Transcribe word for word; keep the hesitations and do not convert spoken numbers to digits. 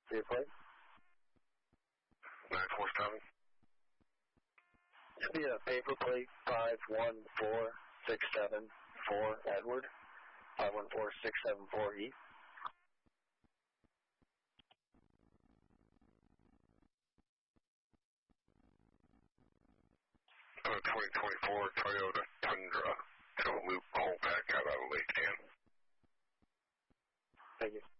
See your plate? nine four seven. Should be a paper plate, five one four six seven four Edward, five one four six seven four E. Uh, twenty twenty-four Toyota Tundra to loop whole back out of Lake Ann. Thank you.